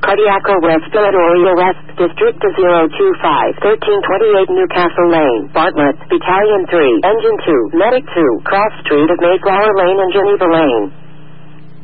Cardiaco-Respiratory Arrest, District 025, 1328 Newcastle Lane, Bartlett, Battalion 3, Engine 2, Medic 2, Cross Street of Mayflower Lane and Geneva Lane.